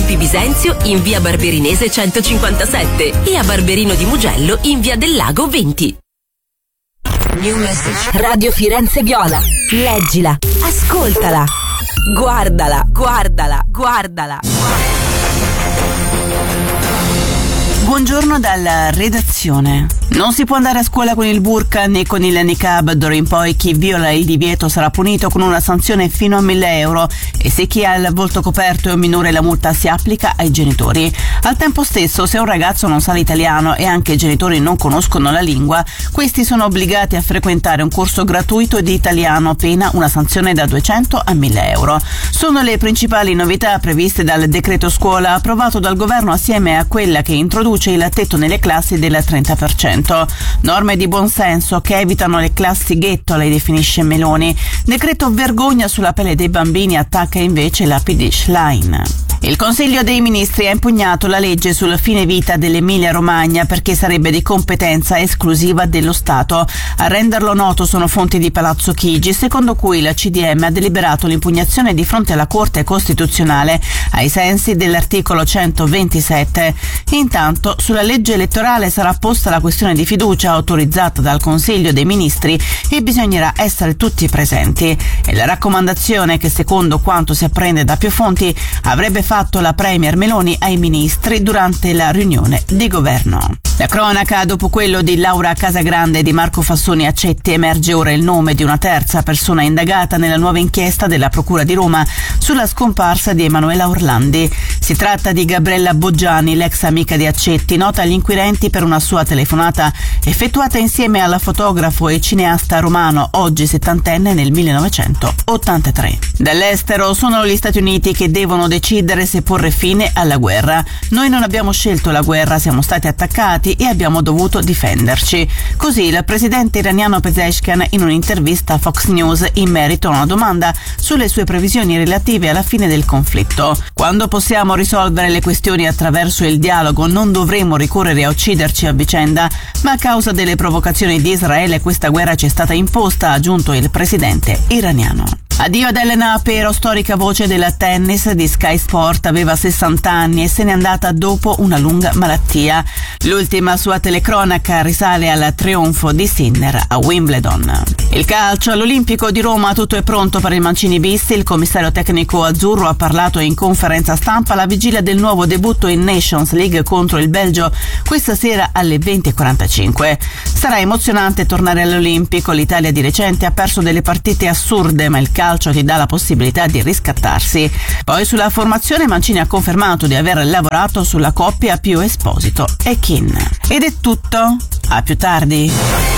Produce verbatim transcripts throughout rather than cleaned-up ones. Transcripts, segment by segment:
Campi Bisenzio in via Barberinese centocinquantasette e a Barberino di Mugello in via del Lago venti. New message. Radio Firenze Viola. Leggila, ascoltala, guardala, guardala, guardala. Buongiorno dalla redazione. Non si può andare a scuola con il burqa né con il niqab. D'ora in poi chi viola il divieto sarà punito con una sanzione fino a mille euro e se chi ha il volto coperto è un minore la multa si applica ai genitori. Al tempo stesso, se un ragazzo non sa l'italiano e anche i genitori non conoscono la lingua, questi sono obbligati a frequentare un corso gratuito di italiano, pena una sanzione da duecento a mille euro. Sono le principali novità previste dal decreto scuola approvato dal governo assieme a quella che introduce il tetto nelle classi del trenta per cento. Norme di buonsenso che evitano le classi ghetto, le definisce Meloni. Decreto vergogna sulla pelle dei bambini, attacca invece la P D Schlein. Il Consiglio dei Ministri ha impugnato la legge sul fine vita dell'Emilia Romagna perché sarebbe di competenza esclusiva dello Stato. A renderlo noto sono fonti di Palazzo Chigi, secondo cui la C D M ha deliberato l'impugnazione di fronte alla Corte Costituzionale ai sensi dell'articolo centoventisette. Intanto sulla legge elettorale sarà posta la questione di fiducia autorizzata dal Consiglio dei Ministri e bisognerà essere tutti presenti. È la raccomandazione che, secondo quanto si apprende da più fonti, avrebbe fatto la Premier Meloni ai ministri durante la riunione di governo. La cronaca dopo quello di Laura Casagrande e di Marco Fassoni Accetti emerge ora il nome di una terza persona indagata nella nuova inchiesta della Procura di Roma sulla scomparsa di Emanuela Orlandi. Si tratta di Gabriella Boggiani, l'ex amica di Accetti, nota agli inquirenti per una sua telefonata effettuata insieme alla fotografo e cineasta romano, oggi settantenne, nel millenovecentottantatré. Dall'estero sono gli Stati Uniti che devono decidere se porre fine alla guerra. Noi non abbiamo scelto la guerra, siamo stati attaccati e abbiamo dovuto difenderci. Così il presidente iraniano Pezeshkian in un'intervista a Fox News in merito a una domanda sulle sue previsioni relative alla fine del conflitto. Quando possiamo risolvere le questioni attraverso il dialogo non dovremo ricorrere a ucciderci a vicenda, ma a causa delle provocazioni di Israele questa guerra ci è stata imposta, ha aggiunto il presidente iraniano. Addio ad Elena Pero, storica voce del tennis di Sky Sport, aveva sessanta anni e se n'è andata dopo una lunga malattia. L'ultima sua telecronaca risale al trionfo di Sinner a Wimbledon. Il calcio all'Olimpico di Roma, tutto è pronto per il Mancini bis. Il commissario tecnico azzurro ha parlato in conferenza stampa alla vigilia del nuovo debutto in Nations League contro il Belgio questa sera alle venti e quarantacinque. Sarà emozionante tornare all'Olimpico. L'Italia di recente ha perso delle partite assurde, ma il calcio ti dà la possibilità di riscattarsi. Poi sulla formazione Mancini ha confermato di aver lavorato sulla coppia più Esposito e Kin. Ed è tutto, a più tardi.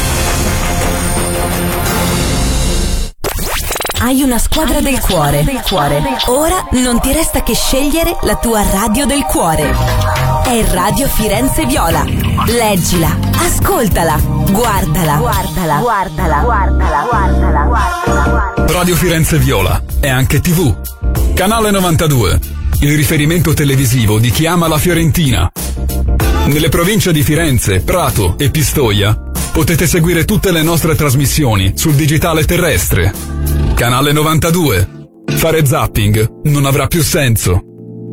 Hai una squadra Hai del una cuore. Del cuore. Ora non ti resta che scegliere la tua radio del cuore. È Radio Firenze Viola. Leggila, ascoltala, guardala, guardala, guardala, guardala, guardala, guardala. Radio Firenze Viola è anche tivù. Canale novantadue, il riferimento televisivo di chi ama la Fiorentina. Nelle province di Firenze, Prato e Pistoia potete seguire tutte le nostre trasmissioni sul digitale terrestre. Canale novantadue. Fare zapping non avrà più senso.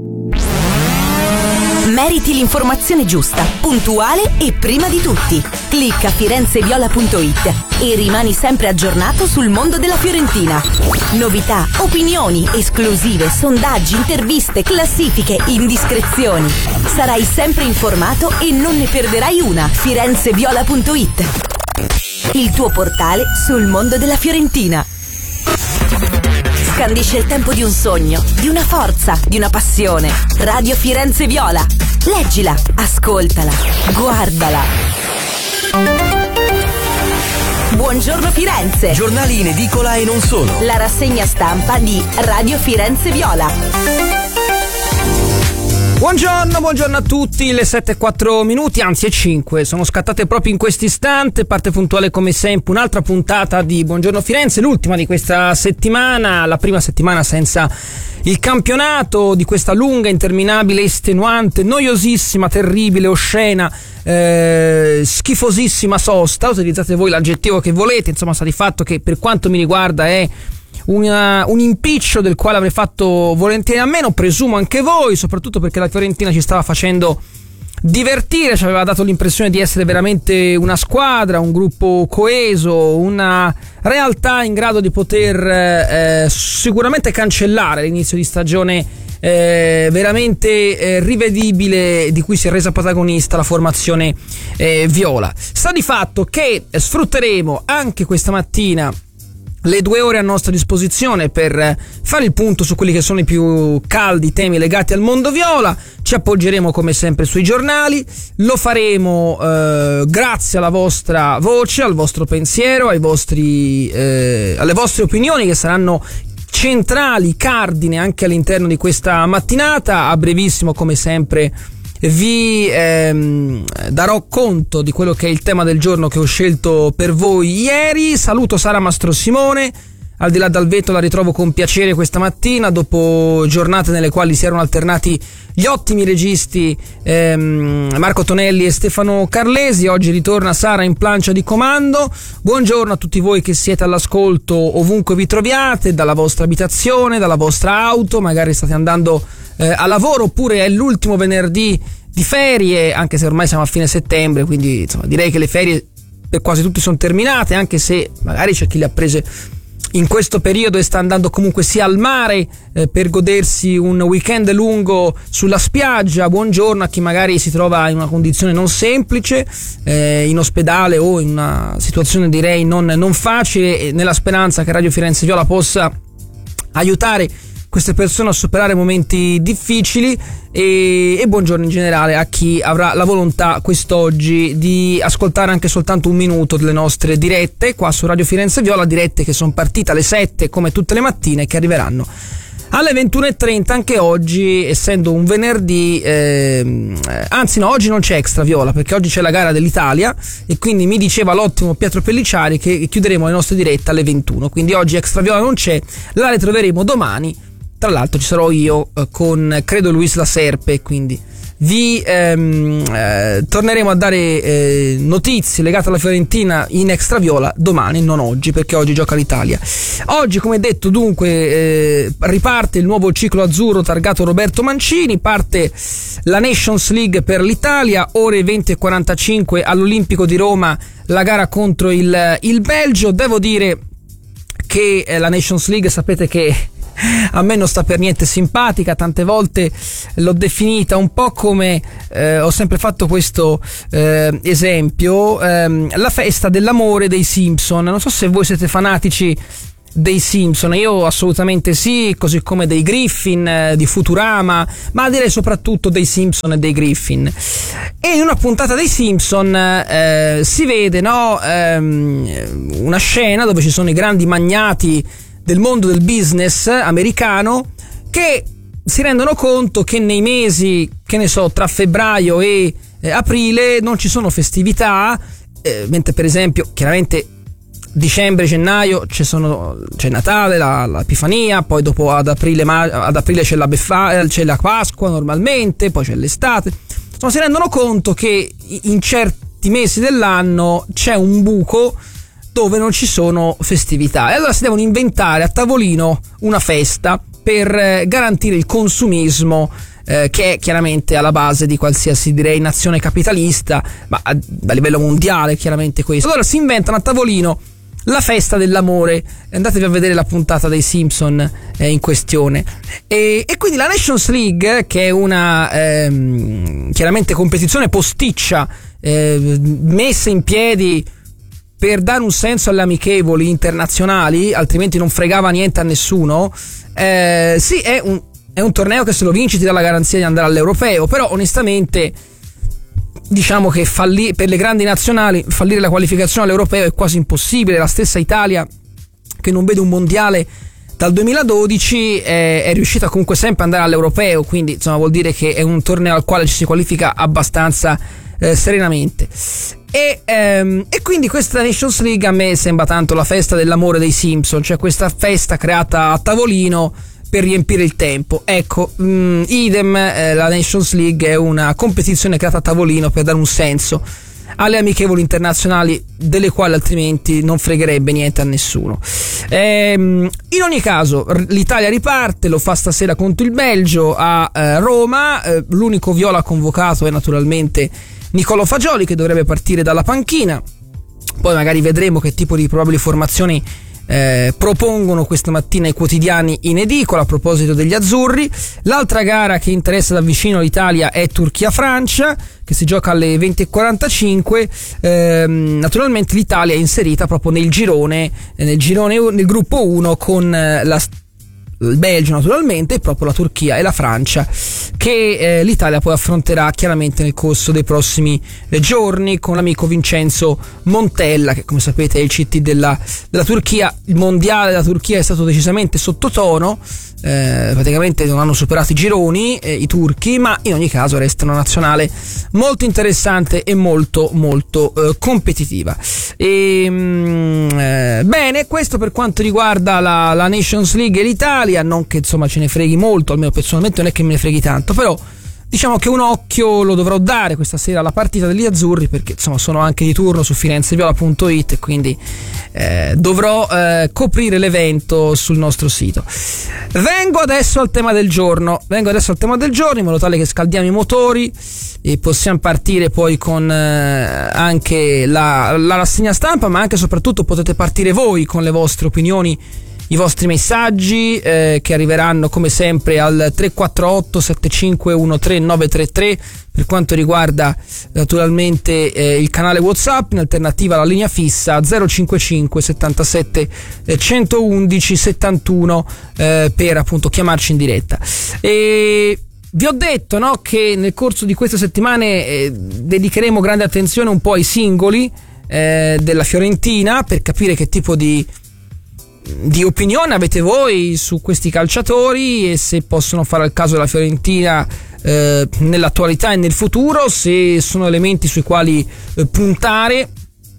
Meriti l'informazione giusta, puntuale e prima di tutti. Clicca firenzeviola punto it e rimani sempre aggiornato sul mondo della Fiorentina. Novità, opinioni, esclusive, sondaggi, interviste, classifiche, indiscrezioni. Sarai sempre informato e non ne perderai una. firenzeviola punto it, il tuo portale sul mondo della Fiorentina. Scandisce il tempo di un sogno, di una forza, di una passione. Radio Firenze Viola. Leggila, ascoltala, guardala. Buongiorno Firenze. Giornali in edicola e non solo. La rassegna stampa di Radio Firenze Viola. Buongiorno, buongiorno a tutti, le sette e quattro minuti, anzi e cinque, sono scattate proprio in questo istante, parte puntuale come sempre un'altra puntata di Buongiorno Firenze, l'ultima di questa settimana, la prima settimana senza il campionato di questa lunga, interminabile, estenuante, noiosissima, terribile, oscena, eh, schifosissima sosta, utilizzate voi l'aggettivo che volete, insomma sta di fatto che per quanto mi riguarda è una, un impiccio del quale avrei fatto volentieri a meno, presumo anche voi, soprattutto perché la Fiorentina ci stava facendo divertire, ci aveva dato l'impressione di essere veramente una squadra, un gruppo coeso, una realtà in grado di poter eh, sicuramente cancellare l'inizio di stagione eh, veramente eh, rivedibile di cui si è resa protagonista la formazione eh, viola. Sta di fatto che sfrutteremo anche questa mattina le due ore a nostra disposizione per fare il punto su quelli che sono i più caldi temi legati al mondo viola. Ci appoggeremo come sempre sui giornali, lo faremo eh, grazie alla vostra voce, al vostro pensiero, ai vostri, eh, alle vostre opinioni che saranno centrali, cardine anche all'interno di questa mattinata. A brevissimo come sempre vi ehm, darò conto di quello che è il tema del giorno che ho scelto per voi ieri. Saluto Sara Mastrosimone, al di là dal vetro la ritrovo con piacere questa mattina dopo giornate nelle quali si erano alternati gli ottimi registi ehm, Marco Tonelli e Stefano Carlesi. Oggi ritorna Sara in plancia di comando. Buongiorno a tutti voi che siete all'ascolto ovunque vi troviate, dalla vostra abitazione, dalla vostra auto, magari state andando eh, a lavoro oppure è l'ultimo venerdì di ferie, anche se ormai siamo a fine settembre, quindi insomma direi che le ferie per quasi tutti sono terminate, anche se magari c'è chi le ha prese in questo periodo e sta andando comunque sia al mare eh, per godersi un weekend lungo sulla spiaggia. Buongiorno a chi magari si trova in una condizione non semplice, eh, in ospedale o in una situazione direi non, non facile, nella speranza che Radio Firenze Viola possa aiutare queste persone a superare momenti difficili. E, e buongiorno in generale a chi avrà la volontà quest'oggi di ascoltare anche soltanto un minuto delle nostre dirette qua su Radio Firenze Viola, dirette che sono partite alle sette come tutte le mattine e che arriveranno alle ventuno e trenta anche oggi, essendo un venerdì. Eh, anzi no, oggi non c'è Extra Viola perché oggi c'è la gara dell'Italia e quindi mi diceva l'ottimo Pietro Pellicciari che chiuderemo le nostre dirette alle ventuno, quindi oggi Extra Viola non c'è, la ritroveremo domani. Tra l'altro ci sarò io eh, con credo Luis La Serpe, quindi vi ehm, eh, torneremo a dare eh, notizie legate alla Fiorentina in Extra Viola domani, non oggi, perché oggi gioca l'Italia. Oggi, come detto, dunque eh, riparte il nuovo ciclo azzurro targato Roberto Mancini, parte la Nations League per l'Italia, ore venti e quarantacinque all'Olimpico di Roma la gara contro il, il Belgio. Devo dire che eh, la Nations League sapete che a me non sta per niente simpatica, tante volte l'ho definita un po' come eh, ho sempre fatto questo eh, esempio, ehm, la festa dell'amore dei Simpson. Non so se voi siete fanatici dei Simpson, io assolutamente sì, così come dei Griffin, eh, di Futurama, ma direi soprattutto dei Simpson e dei Griffin. E in una puntata dei Simpson eh, si vede no, ehm, una scena dove ci sono i grandi magnati del mondo del business americano che si rendono conto che nei mesi, che ne so, tra febbraio e eh, aprile non ci sono festività, eh, mentre per esempio chiaramente dicembre, gennaio ci sono, c'è Natale, la, l'Epifania, poi dopo ad aprile, ma, ad aprile c'è la, Beffa, c'è la Pasqua normalmente, poi c'è l'estate. Insomma, si rendono conto che in certi mesi dell'anno c'è un buco dove non ci sono festività e allora si devono inventare a tavolino una festa per eh, garantire il consumismo eh, che è chiaramente alla base di qualsiasi direi nazione capitalista, ma a, a livello mondiale chiaramente questo. Allora si inventano a tavolino la festa dell'amore, andatevi a vedere la puntata dei Simpson eh, in questione e, e quindi la Nations League, che è una ehm, chiaramente competizione posticcia eh, messa in piedi per dare un senso alle amichevoli internazionali, altrimenti non fregava niente a nessuno. Eh, sì, è un, è un torneo che se lo vinci ti dà la garanzia di andare all'europeo, però onestamente diciamo che falli, per le grandi nazionali fallire la qualificazione all'europeo è quasi impossibile. La stessa Italia, che non vede un mondiale dal duemiladodici, è, è riuscita comunque sempre ad andare all'europeo, quindi insomma vuol dire che è un torneo al quale ci si qualifica abbastanza eh, serenamente. E, ehm, e quindi questa Nations League a me sembra tanto la festa dell'amore dei Simpson, cioè questa festa creata a tavolino per riempire il tempo. Ecco, mh, idem, eh, la Nations League è una competizione creata a tavolino per dare un senso alle amichevoli internazionali, delle quali altrimenti non fregherebbe niente a nessuno. Ehm, in ogni caso l'Italia riparte, lo fa stasera contro il Belgio a eh, Roma. Eh, l'unico viola convocato è naturalmente Nicolò Fagioli, che dovrebbe partire dalla panchina. Poi magari vedremo che tipo di probabili formazioni Eh, propongono questa mattina i quotidiani in edicola a proposito degli azzurri. L'altra gara che interessa da vicino l'Italia è Turchia-Francia, che si gioca alle venti e quarantacinque. Eh, naturalmente l'Italia è inserita proprio nel girone, nel girone nel gruppo uno con la il Belgio naturalmente, e proprio la Turchia e la Francia, che eh, l'Italia poi affronterà chiaramente nel corso dei prossimi eh, giorni con l'amico Vincenzo Montella, che come sapete è il C T della, della Turchia. Il mondiale della Turchia è stato decisamente sottotono, eh, praticamente non hanno superato i gironi eh, i turchi, ma in ogni caso resta una nazionale molto interessante e molto molto eh, competitiva. E, mh, eh, bene, questo per quanto riguarda la, la Nations League e l'Italia. Non che insomma ce ne freghi molto, almeno personalmente non è che me ne freghi tanto, però diciamo che un occhio lo dovrò dare questa sera alla partita degli azzurri, perché insomma sono anche di turno su firenze viola punto it e quindi eh, dovrò eh, coprire l'evento sul nostro sito. Vengo adesso al tema del giorno vengo adesso al tema del giorno in modo tale che scaldiamo i motori e possiamo partire poi con eh, anche la, la rassegna stampa, ma anche e soprattutto potete partire voi con le vostre opinioni, i vostri messaggi eh, che arriveranno come sempre al tre quattro otto sette cinque uno tre nove tre tre per quanto riguarda naturalmente eh, il canale WhatsApp, in alternativa alla linea fissa zero cinquantacinque settantasette centoudici settantuno eh, per appunto chiamarci in diretta. E vi ho detto, no, che nel corso di queste settimane eh, dedicheremo grande attenzione un po' ai singoli eh, della Fiorentina, per capire che tipo di di opinione avete voi su questi calciatori e se possono fare al caso della Fiorentina eh, nell'attualità e nel futuro, se sono elementi sui quali eh, puntare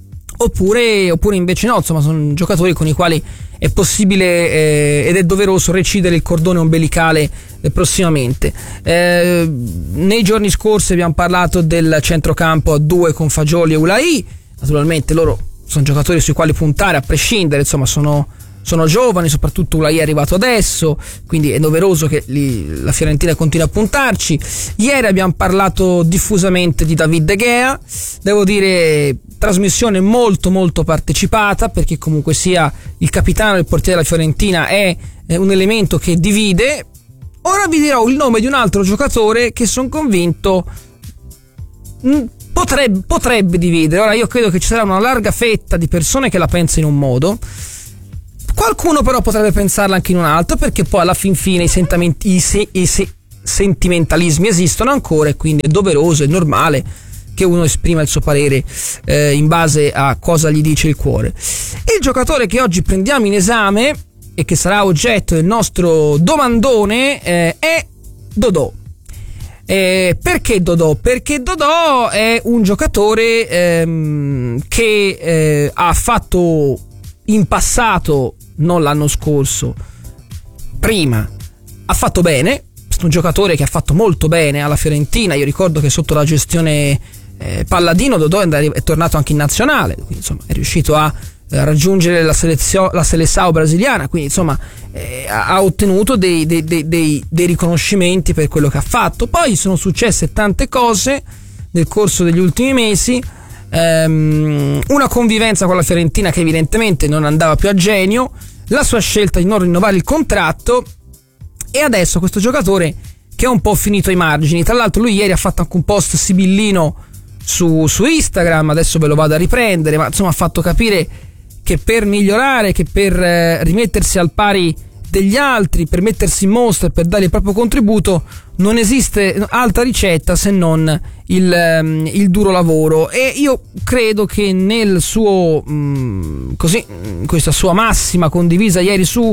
oppure, oppure invece no, insomma sono giocatori con i quali è possibile eh, ed è doveroso recidere il cordone ombelicale eh, prossimamente. Eh, nei giorni scorsi abbiamo parlato del centrocampo a due con Fagioli e Ulai. Naturalmente loro sono giocatori sui quali puntare a prescindere, insomma sono sono giovani, soprattutto Ulai è arrivato adesso, quindi è doveroso che li, la Fiorentina continui a puntarci. Ieri abbiamo parlato diffusamente di David De Gea, devo dire trasmissione molto molto partecipata, perché comunque sia il capitano e il portiere della Fiorentina è, è un elemento che divide. Ora vi dirò il nome di un altro giocatore che sono convinto mh, potrebbe, potrebbe dividere. Ora io credo che ci sarà una larga fetta di persone che la pensa in un modo, qualcuno però potrebbe pensarla anche in un altro, perché poi alla fin fine i, sentimenti, i, se, i se, sentimentalismi esistono ancora e quindi è doveroso e normale che uno esprima il suo parere eh, in base a cosa gli dice il cuore. Il giocatore che oggi prendiamo in esame e che sarà oggetto del nostro domandone eh, è Dodò. Eh, perché Dodò? Perché Dodò è un giocatore ehm, che eh, ha fatto in passato, non l'anno scorso, prima ha fatto bene, è stato un giocatore che ha fatto molto bene alla Fiorentina. Io ricordo che sotto la gestione eh, Palladino Dodò è, è tornato anche in nazionale, quindi insomma è riuscito a, a raggiungere la, selezio, la Seleção brasiliana, quindi insomma eh, ha ottenuto dei, dei, dei, dei, dei riconoscimenti per quello che ha fatto. Poi sono successe tante cose nel corso degli ultimi mesi. Um, una convivenza con la Fiorentina che evidentemente non andava più a genio, la sua scelta di non rinnovare il contratto, e adesso questo giocatore che è un po' finito ai margini. Tra l'altro lui ieri ha fatto anche un post sibillino su, su Instagram, adesso ve lo vado a riprendere, ma insomma ha fatto capire che per migliorare, che per eh, rimettersi al pari degli altri, per mettersi in mostra e per dare il proprio contributo non esiste altra ricetta se non il, il duro lavoro. E io credo che nel suo mh, così questa sua massima condivisa ieri su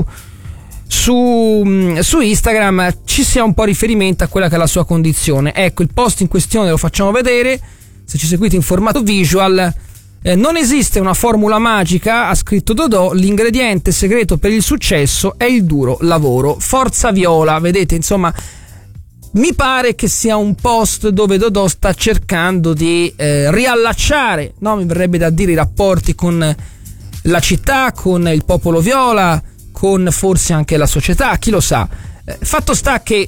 su, su Instagram ci sia un po' riferimento a quella che è la sua condizione. Ecco, il post in questione lo facciamo vedere, se ci seguite in formato visual. Eh, non esiste una formula magica, ha scritto Dodò, l'ingrediente segreto per il successo è il duro lavoro. Forza Viola, vedete, insomma, mi pare che sia un post dove Dodò sta cercando di eh, riallacciare, no, mi verrebbe da dire, i rapporti con la città, con il popolo viola, con forse anche la società, chi lo sa. Eh, fatto sta che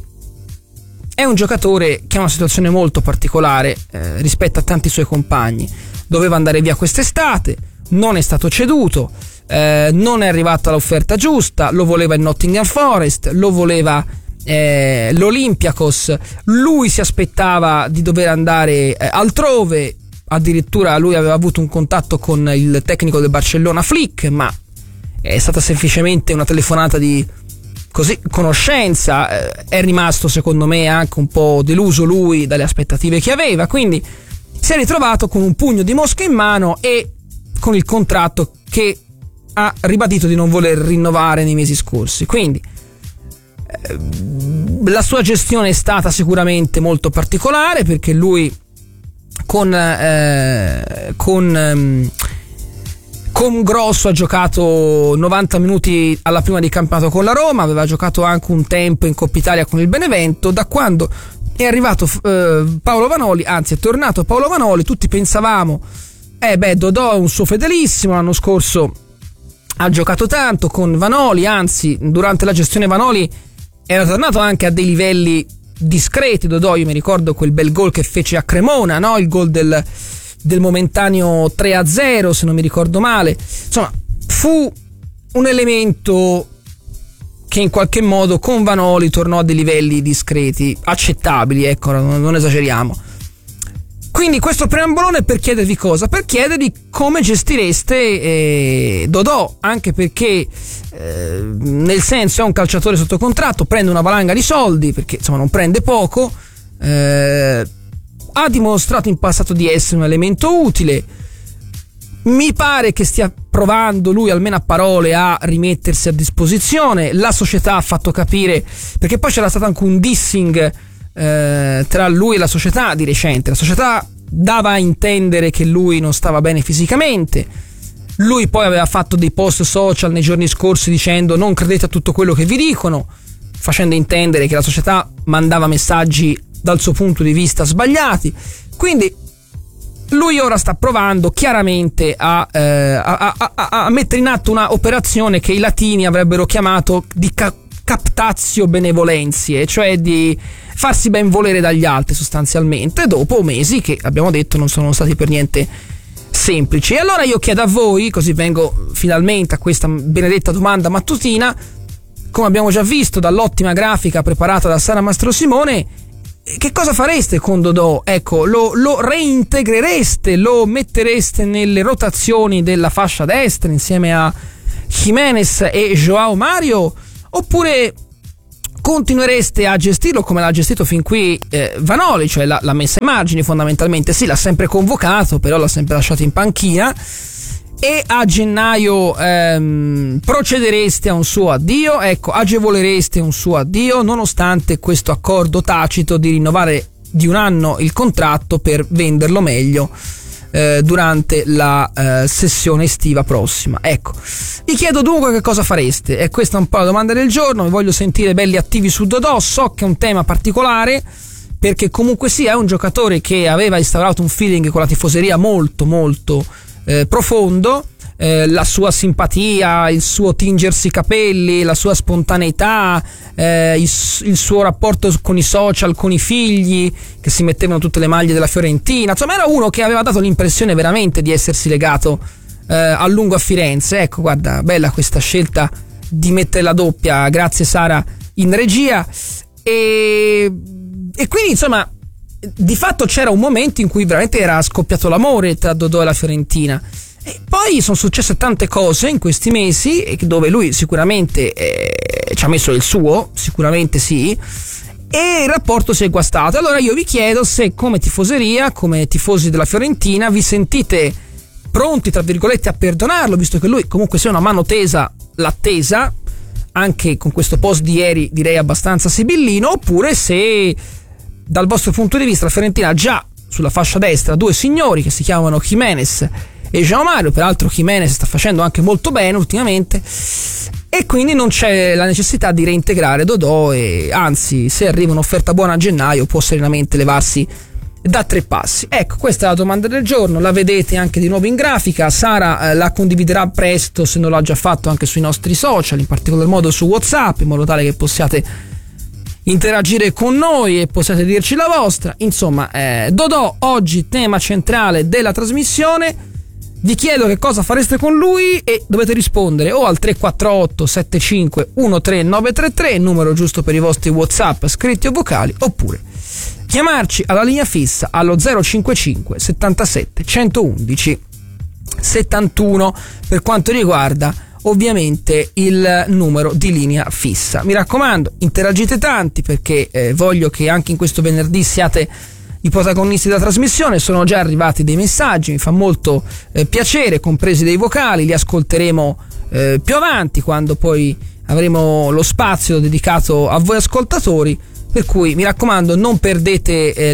è un giocatore che ha una situazione molto particolare eh, rispetto a tanti suoi compagni. Doveva andare via quest'estate, non è stato ceduto, eh, non è arrivata l'offerta giusta, lo voleva il Nottingham Forest, lo voleva eh, l'Olympiakos, lui si aspettava di dover andare eh, altrove, addirittura lui aveva avuto un contatto con il tecnico del Barcellona Flick, ma è stata semplicemente una telefonata di così conoscenza, eh, è rimasto secondo me anche un po' deluso lui dalle aspettative che aveva, quindi si è ritrovato con un pugno di mosche in mano e con il contratto che ha ribadito di non voler rinnovare nei mesi scorsi. Quindi eh, la sua gestione è stata sicuramente molto particolare, perché lui con eh, con ehm, con Grosso ha giocato novanta minuti alla prima di campionato con la Roma, aveva giocato anche un tempo in Coppa Italia con il Benevento. Da quando è arrivato eh, Paolo Vanoli, anzi è tornato Paolo Vanoli, tutti pensavamo eh beh Dodò è un suo fedelissimo, l'anno scorso ha giocato tanto con Vanoli, anzi durante la gestione Vanoli era tornato anche a dei livelli discreti. Dodò, io mi ricordo quel bel gol che fece a Cremona, no? Il gol del, del momentaneo tre a zero, se non mi ricordo male. Insomma, fu un elemento che in qualche modo con Vanoli tornò a dei livelli discreti, accettabili, ecco, non, non esageriamo. Quindi questo preambolone per chiedervi cosa? Per chiedervi come gestireste eh, Dodò, anche perché eh, nel senso è un calciatore sotto contratto, prende una valanga di soldi, perché insomma non prende poco, eh, ha dimostrato in passato di essere un elemento utile, mi pare che stia provando lui almeno a parole a rimettersi a disposizione, la società ha fatto capire, perché poi c'era stato anche un dissing Eh, tra lui e la società di recente. La società dava a intendere che lui non stava bene fisicamente, lui poi aveva fatto dei post social nei giorni scorsi dicendo non credete a tutto quello che vi dicono, facendo intendere che la società mandava messaggi dal suo punto di vista sbagliati. Quindi lui ora sta provando chiaramente a, eh, a, a, a, a mettere in atto una operazione che i latini avrebbero chiamato di ca- captatio benevolenzie, cioè di farsi ben volere dagli altri sostanzialmente, dopo mesi che abbiamo detto non sono stati per niente semplici. E allora io chiedo a voi, così vengo finalmente a questa benedetta domanda mattutina, come abbiamo già visto dall'ottima grafica preparata da Sara Mastrosimone, che cosa fareste con Dodò? Ecco, lo, lo reintegrereste, lo mettereste nelle rotazioni della fascia destra insieme a Jimenez e Joao Mario, oppure continuereste a gestirlo come l'ha gestito fin qui eh, Vanoli, cioè l'ha, l'ha messa ai margini fondamentalmente? Sì, l'ha sempre convocato, però l'ha sempre lasciato in panchina, e a gennaio ehm, procedereste a un suo addio, ecco, agevolereste un suo addio nonostante questo accordo tacito di rinnovare di un anno il contratto per venderlo meglio eh, durante la eh, sessione estiva prossima. Ecco, vi chiedo dunque che cosa fareste, e questa è un po' la domanda del giorno. Vi voglio sentire belli attivi su Dodò, so che è un tema particolare perché comunque sia è un giocatore che aveva instaurato un feeling con la tifoseria molto molto eh, profondo, eh, la sua simpatia, il suo tingersi i capelli, la sua spontaneità, eh, il, il suo rapporto con i social, con i figli che si mettevano tutte le maglie della Fiorentina, insomma era uno che aveva dato l'impressione veramente di essersi legato eh, a lungo a Firenze. Ecco, guarda, bella questa scelta di mettere la doppia, grazie Sara in regia. E, e quindi insomma di fatto c'era un momento in cui veramente era scoppiato l'amore tra Dodò e la Fiorentina, e poi sono successe tante cose in questi mesi dove lui sicuramente eh, ci ha messo il suo, sicuramente sì, e il rapporto si è guastato. Allora io vi chiedo se come tifoseria, come tifosi della Fiorentina, vi sentite pronti tra virgolette a perdonarlo, visto che lui comunque sia una mano tesa l'ha tesa, anche con questo post di ieri direi abbastanza sibillino, oppure se dal vostro punto di vista la Fiorentina ha già sulla fascia destra due signori che si chiamano Jimenez e Joao Mario, peraltro Jimenez sta facendo anche molto bene ultimamente, e quindi non c'è la necessità di reintegrare Dodò, e anzi, se arriva un'offerta buona a gennaio può serenamente levarsi da tre passi. Ecco, questa è la domanda del giorno, la vedete anche di nuovo in grafica. Sara eh, la condividerà presto, se non l'ha già fatto, anche sui nostri social, in particolar modo su WhatsApp, in modo tale che possiate interagire con noi e possiate dirci la vostra. Insomma, eh, Dodò oggi tema centrale della trasmissione. Vi chiedo che cosa fareste con lui e dovete rispondere o al tre quattro otto sette cinque uno tre nove tre tre, numero giusto per i vostri WhatsApp scritti o vocali, oppure chiamarci alla linea fissa allo zero cinquantacinque settantasette centoundici settantuno per quanto riguarda ovviamente il numero di linea fissa. Mi raccomando, interagite tanti, perché eh, voglio che anche in questo venerdì siate i protagonisti della trasmissione. Sono già arrivati dei messaggi, mi fa molto eh, piacere, compresi dei vocali. Li ascolteremo eh, più avanti, quando poi avremo lo spazio dedicato a voi ascoltatori, per cui mi raccomando, non perdete eh,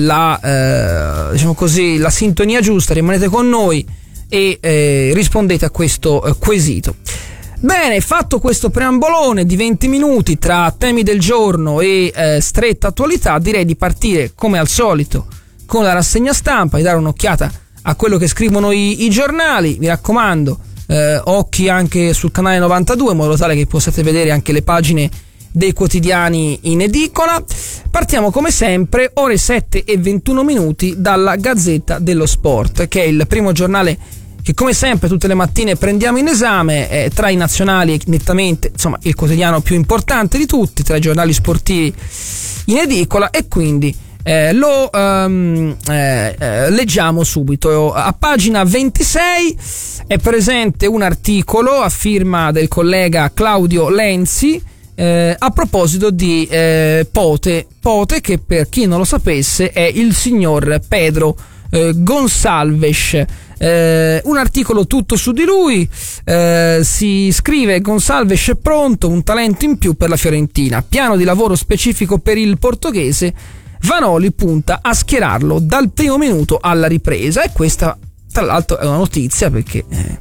la eh, diciamo così la sintonia giusta, rimanete con noi e eh, rispondete a questo eh, quesito. Bene, fatto questo preambolone di venti minuti tra temi del giorno e eh, stretta attualità, direi di partire come al solito con la rassegna stampa, di dare un'occhiata a quello che scrivono i, i giornali. Mi raccomando, eh, occhi anche sul canale novantadue, in modo tale che possiate vedere anche le pagine dei quotidiani in edicola. Partiamo come sempre ore sette e ventuno minuti dalla Gazzetta dello Sport, che è il primo giornale che come sempre tutte le mattine prendiamo in esame. Eh, tra i nazionali nettamente, insomma, il quotidiano più importante di tutti, tra i giornali sportivi in edicola, e quindi eh, lo um, eh, eh, leggiamo subito. A pagina ventisei è presente un articolo a firma del collega Claudio Lenzi eh, a proposito di eh, Pote, Pote che, per chi non lo sapesse, è il signor Pedro eh, Gonçalves. Eh, un articolo tutto su di lui. Eh, si scrive: Gonçalves è pronto, un talento in più per la Fiorentina, piano di lavoro specifico per il portoghese, Vanoli punta a schierarlo dal primo minuto alla ripresa. E questa tra l'altro è una notizia, perché eh,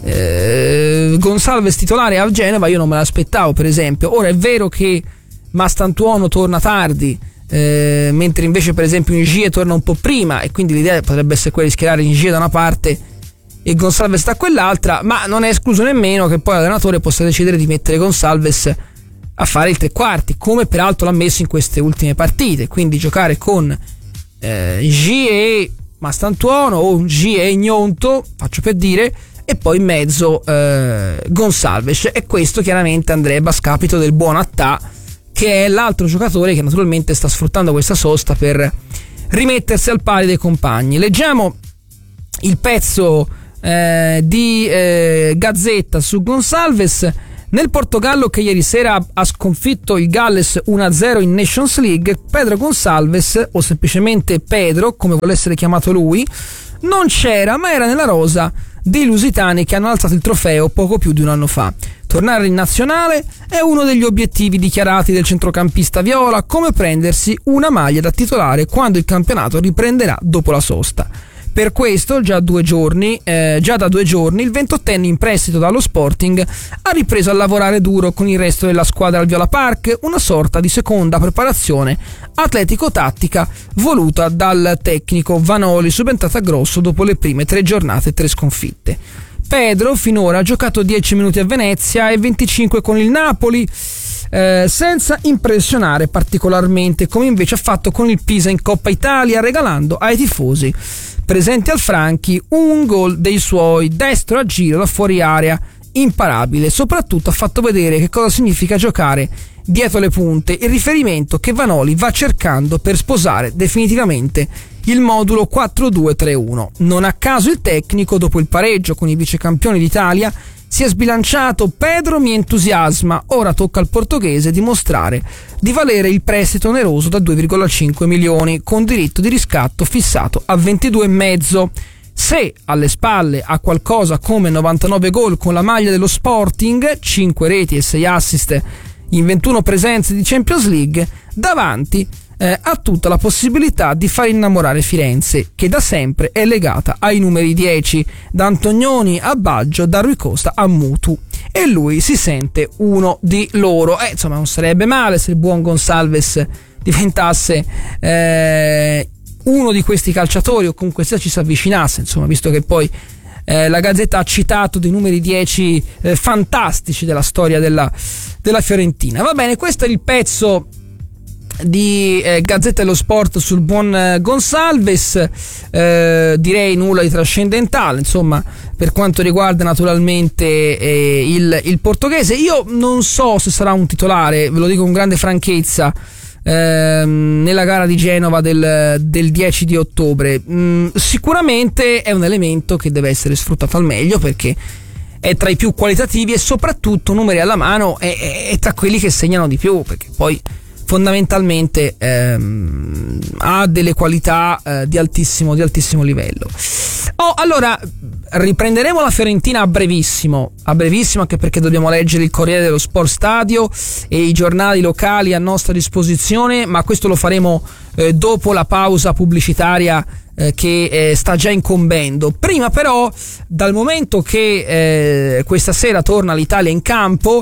eh, Gonçalves titolare a Genova io non me l'aspettavo, per esempio. Ora è vero che Mastantuono torna tardi, Eh, mentre invece per esempio Ingie torna un po' prima, e quindi l'idea potrebbe essere quella di schierare Ingie da una parte e Gonçalves da quell'altra, ma non è escluso nemmeno che poi l'allenatore possa decidere di mettere Gonçalves a fare il tre quarti, come peraltro l'ha messo in queste ultime partite, quindi giocare con eh, Ingie e Mastantuono, o Ingie e Gnonto, faccio per dire, e poi in mezzo eh, Gonçalves, e questo chiaramente andrebbe a scapito del buon Attà, che è l'altro giocatore che naturalmente sta sfruttando questa sosta per rimettersi al pari dei compagni. Leggiamo il pezzo eh, di eh, Gazzetta su Gonçalves. Nel Portogallo, che ieri sera ha sconfitto il Galles uno a zero in Nations League, Pedro Gonçalves, o semplicemente Pedro come vuole essere chiamato lui, non c'era, ma era nella rosa dei lusitani che hanno alzato il trofeo poco più di un anno fa. Tornare in nazionale è uno degli obiettivi dichiarati del centrocampista viola, come prendersi una maglia da titolare quando il campionato riprenderà dopo la sosta. Per questo, già, due giorni, eh, già da due giorni, il ventottenne in prestito dallo Sporting ha ripreso a lavorare duro con il resto della squadra al Viola Park, una sorta di seconda preparazione atletico-tattica voluta dal tecnico Vanoli, subentrato a grosso dopo le prime tre giornate e tre sconfitte. Pedro finora ha giocato dieci minuti a Venezia e venticinque con il Napoli, eh, senza impressionare particolarmente, come invece ha fatto con il Pisa in Coppa Italia, regalando ai tifosi presenti al Franchi un gol dei suoi, destro a giro da fuori area, imparabile. Soprattutto ha fatto vedere che cosa significa giocare dietro le punte, il riferimento che Vanoli va cercando per sposare definitivamente il modulo quattro due tre uno. Non a caso il tecnico, dopo il pareggio con i vicecampioni d'Italia, si è sbilanciato: Pedro mi entusiasma, ora tocca al portoghese dimostrare di valere il prestito oneroso da due virgola cinque milioni, con diritto di riscatto fissato a ventidue e mezzo. Se alle spalle ha qualcosa come novantanove gol con la maglia dello Sporting, cinque reti e sei assist in ventuno presenze di Champions League, davanti eh, ha tutta la possibilità di far innamorare Firenze, che da sempre è legata ai numeri dieci, da Antonioni a Baggio, da Rui Costa a Mutu. e lui si sente uno di loro. Eh, insomma, non sarebbe male se il buon Gonçalves diventasse eh, uno di questi calciatori, o comunque sia ci si avvicinasse, insomma, visto che poi eh, la Gazzetta ha citato dei numeri dieci eh, fantastici della storia della, della Fiorentina. Va bene, questo è il pezzo di eh, Gazzetta dello Sport sul buon eh, Gonçalves, eh, direi nulla di trascendentale, insomma, per quanto riguarda naturalmente eh, il, il portoghese. Io non so se sarà un titolare, ve lo dico con grande franchezza, ehm, nella gara di Genova del, del dieci di ottobre. Mm, sicuramente è un elemento che deve essere sfruttato al meglio, perché è tra i più qualitativi e soprattutto, numeri alla mano, è, è, è tra quelli che segnano di più, perché poi fondamentalmente ehm, ha delle qualità eh, di altissimo di altissimo livello. Oh, allora riprenderemo la Fiorentina a brevissimo, a brevissimo, anche perché dobbiamo leggere il Corriere dello Sport Stadio e i giornali locali a nostra disposizione, ma questo lo faremo eh, dopo la pausa pubblicitaria eh, che eh, sta già incombendo. Prima però, dal momento che eh, questa sera torna l'Italia in campo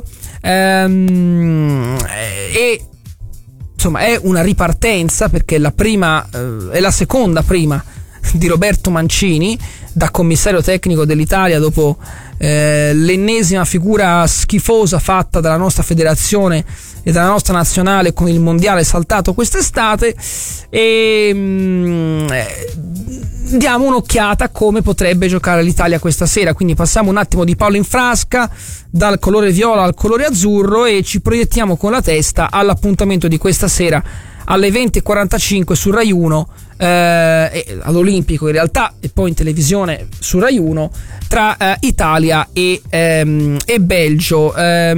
ehm, e insomma è una ripartenza, perché la prima eh, è la seconda prima di Roberto Mancini da commissario tecnico dell'Italia, dopo eh, l'ennesima figura schifosa fatta dalla nostra federazione e dalla nostra nazionale con il mondiale saltato quest'estate, e mh, eh, diamo un'occhiata a come potrebbe giocare l'Italia questa sera. Quindi passiamo un attimo di Paolo in frasca dal colore viola al colore azzurro e ci proiettiamo con la testa all'appuntamento di questa sera alle venti e quarantacinque su Rai uno, eh, all'Olimpico in realtà, e poi in televisione su Rai uno, tra eh, Italia e, ehm, e Belgio.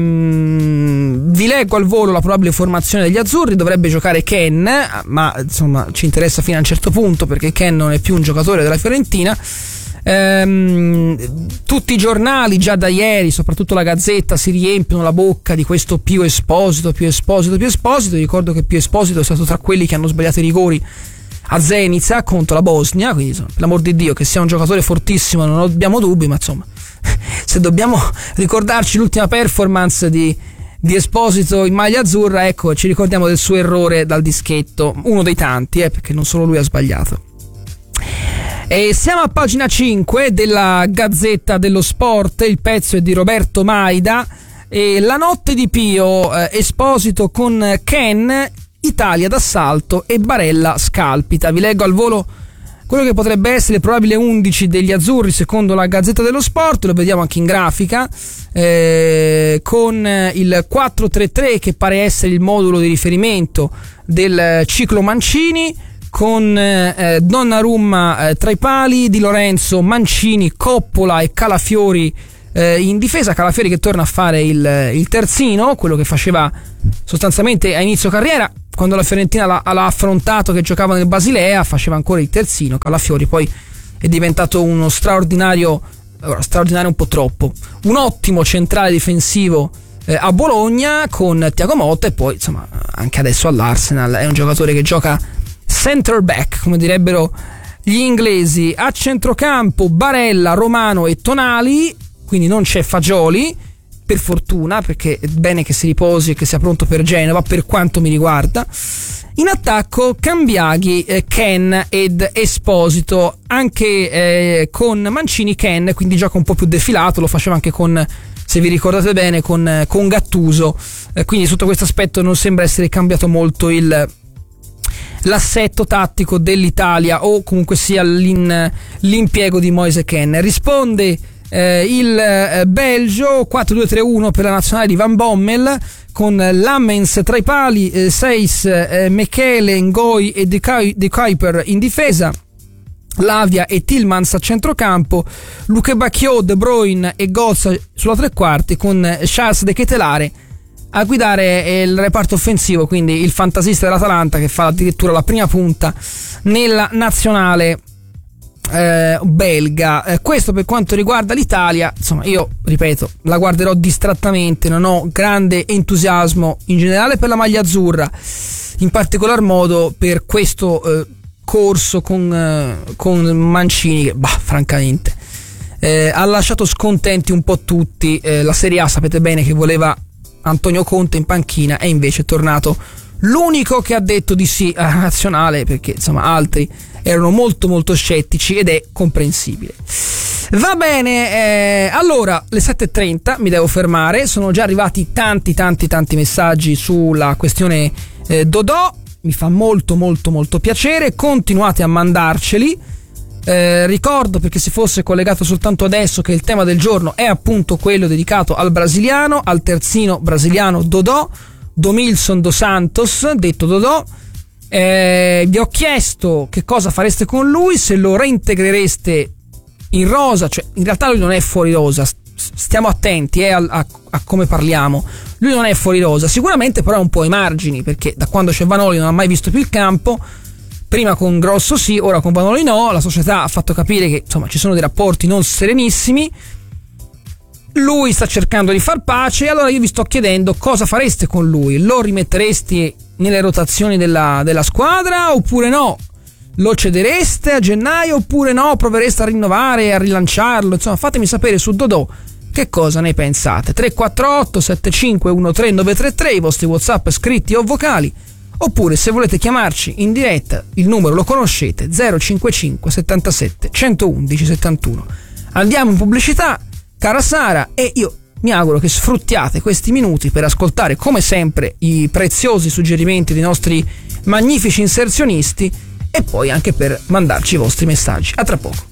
Ehm, vi leggo al volo la probabile formazione degli azzurri. Dovrebbe giocare Ken, ma insomma ci interessa fino a un certo punto, perché Ken non è più un giocatore della Fiorentina. Ehm, tutti i giornali già da ieri, soprattutto la Gazzetta, si riempiono la bocca di questo Pio Esposito, Pio Esposito, Pio Esposito. Ricordo che Pio Esposito è stato tra quelli che hanno sbagliato i rigori a Zenica contro la Bosnia, quindi insomma, per l'amor di Dio, che sia un giocatore fortissimo non abbiamo dubbi, ma insomma, se dobbiamo ricordarci l'ultima performance di, di Esposito in maglia azzurra, ecco, ci ricordiamo del suo errore dal dischetto, uno dei tanti, eh, perché non solo lui ha sbagliato. E siamo a pagina cinque della Gazzetta dello Sport, il pezzo è di Roberto Maida, e la notte di Pio, eh, Esposito con Ken, Italia d'assalto e Barella scalpita. Vi leggo al volo quello che potrebbe essere il probabile undici degli azzurri secondo la Gazzetta dello Sport, lo vediamo anche in grafica, eh, con il quattro tre tre che pare essere il modulo di riferimento del ciclo Mancini, con eh, Donnarumma eh, tra i pali, Di Lorenzo, Mancini, Coppola e Calafiori eh, in difesa. Calafiori che torna a fare il, il terzino, quello che faceva sostanzialmente a inizio carriera, quando la Fiorentina l'ha, l'ha affrontato che giocava nel Basilea, faceva ancora il terzino. Calafiori poi è diventato uno straordinario, ora, straordinario un po' troppo, un ottimo centrale difensivo eh, a Bologna con Thiago Motta, e poi insomma anche adesso all'Arsenal è un giocatore che gioca center back, come direbbero gli inglesi. A centrocampo Barella, Romano e Tonali, quindi non c'è Fagioli, per fortuna, perché è bene che si riposi e che sia pronto per Genova, per quanto mi riguarda. In attacco Cambiaghi, eh, Ken ed Esposito, anche eh, con Mancini Ken, quindi gioca un po' più defilato, lo faceva anche con, se vi ricordate bene, con, con Gattuso, eh, quindi sotto questo aspetto non sembra essere cambiato molto il l'assetto tattico dell'Italia, o comunque sia l'in, l'impiego di Moise Kean. Risponde eh, il eh, Belgio, quattro due tre uno per la nazionale di Van Bommel, con Lammens tra i pali, eh, Seis, eh, Mechele, Ngoi e De, Kuy- De Kuiper in difesa, Lavia e Tillmans a centrocampo, Luque Bacchio, De Bruyne e Gozza sulla tre quarti, con Charles De Ketelare a guidare il reparto offensivo, quindi il fantasista dell'Atalanta che fa addirittura la prima punta nella nazionale eh, belga. Eh, questo per quanto riguarda l'Italia. Insomma, io ripeto, la guarderò distrattamente, non ho grande entusiasmo in generale per la maglia azzurra, in particolar modo per questo eh, corso con, eh, con Mancini che, bah, francamente eh, ha lasciato scontenti un po' tutti. Eh, la Serie A sapete bene che voleva Antonio Conte in panchina e invece è tornato l'unico che ha detto di sì alla nazionale, perché insomma altri erano molto molto scettici ed è comprensibile. Va bene, eh, allora le sette e trenta mi devo fermare, sono già arrivati tanti tanti tanti messaggi sulla questione eh, Dodò, mi fa molto molto molto piacere, continuate a mandarceli. Eh, ricordo, perché si fosse collegato soltanto adesso, che il tema del giorno è appunto quello dedicato al brasiliano, al terzino brasiliano Dodò, Domilson dos Santos, detto Dodò. Eh, vi ho chiesto che cosa fareste con lui, se lo reintegrereste in rosa, cioè in realtà lui non è fuori rosa, stiamo attenti eh, a, a, a come parliamo, lui non è fuori rosa, sicuramente però è un po' ai margini, perché da quando c'è Vanoli non ha mai visto più il campo, prima con Grosso sì, ora con Vanoli no, la società ha fatto capire che insomma ci sono dei rapporti non serenissimi, lui sta cercando di far pace, e allora io vi sto chiedendo cosa fareste con lui, lo rimettereste nelle rotazioni della, della squadra oppure no? Lo cedereste a gennaio oppure no? Provereste a rinnovare, a rilanciarlo? Insomma, fatemi sapere su Dodò che cosa ne pensate. Tre quattro otto sette cinque uno tre nove tre tre, i vostri WhatsApp scritti o vocali, oppure se volete chiamarci in diretta il numero lo conoscete, zero cinquantacinque settantasette centoundici settantuno. Andiamo in pubblicità, cara Sara, e io mi auguro che sfruttiate questi minuti per ascoltare come sempre i preziosi suggerimenti dei nostri magnifici inserzionisti e poi anche per mandarci i vostri messaggi. A tra poco.